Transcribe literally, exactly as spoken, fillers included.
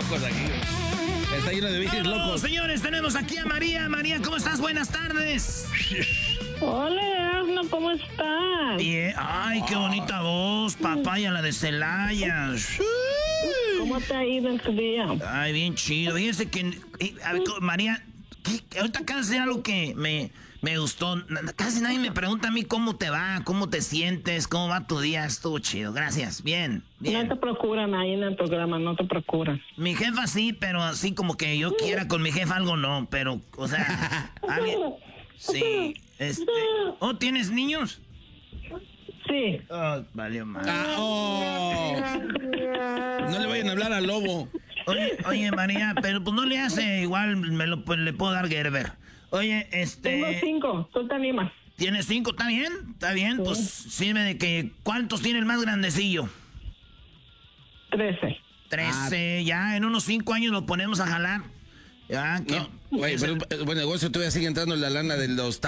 locos aquí. Está lleno de bichos locos. Señores, tenemos aquí a María. María, ¿cómo estás? Buenas tardes. Hola, Erasmo, ¿cómo estás? Bien. Ay, qué bonita voz, papaya, la de Celaya. ¿Cómo te ha ido en tu día? Ay, bien chido. Fíjense que, eh, a ver, María, ¿qué? Ahorita acabas de hacer algo que me, me gustó. Casi nadie me pregunta a mí cómo te va, cómo te sientes, cómo va tu día. Estuvo chido. Gracias. Bien, bien. No te procuran ahí en el programa, no te procuran. Mi jefa sí, pero así como que yo quiera con mi jefa algo no. Pero, o sea, alguien... Sí, este... ¿Oh, tienes niños? Sí. Oh, valió mal. Ah, oh. No le vayan a hablar al lobo. Oye, oye, María, pero pues no le hace igual, me lo, pues, le puedo dar Gerber. Oye, este... Tengo cinco, tú te animas. ¿Tienes cinco? ¿Está bien? ¿Está bien? Sí. Pues sirve de que... ¿Cuántos tiene el más grandecillo? Trece. Trece, ah. Ya en unos cinco años lo ponemos a jalar. Ya, que... No, güey, pero buen negocio, todavía sigue entrando la lana de los